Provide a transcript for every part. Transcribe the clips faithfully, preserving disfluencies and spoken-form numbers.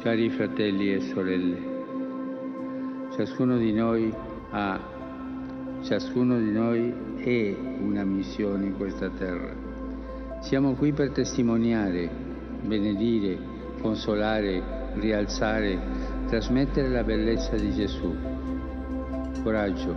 Cari fratelli e sorelle, ciascuno di noi ha, ciascuno di noi è una missione in questa terra. Siamo qui per testimoniare, benedire, consolare, rialzare, trasmettere la bellezza di Gesù. Coraggio.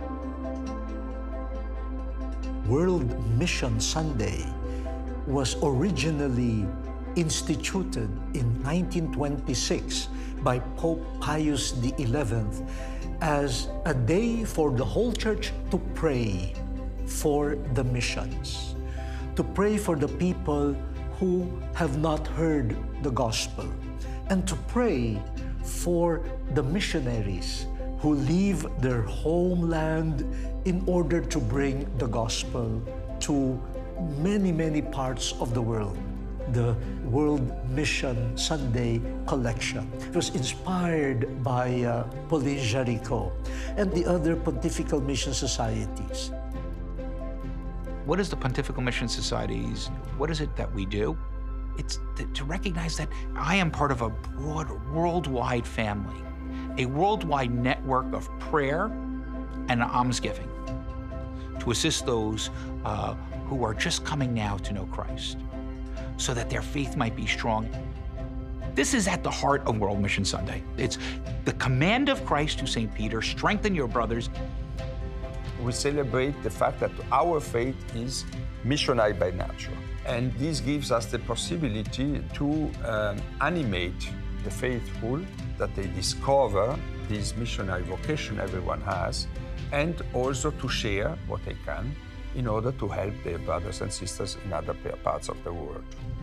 World Mission Sunday was originally instituted in nineteen twenty-six by Pope Pius the eleventh as a day for the whole church to pray for the missions, to pray for the people who have not heard the gospel, and to pray for the missionaries who leave their homeland in order to bring the gospel to many, many parts of the world. The World Mission Sunday collection. It was inspired by uh, Pauline Jaricot and the other Pontifical Mission Societies. What is the Pontifical Mission Societies? What is it that we do? It's th- to recognize that I am part of a broad, worldwide family, a worldwide network of prayer and almsgiving to assist those uh, who are just coming now to know Christ, so that their faith might be strong. This is at the heart of World Mission Sunday. It's the command of Christ to Saint Peter, strengthen your brothers. We celebrate the fact that our faith is missionary by nature. And this gives us the possibility to um, animate the faithful, that they discover this missionary vocation everyone has, and also to share what they can in order to help their brothers and sisters in other parts of the world.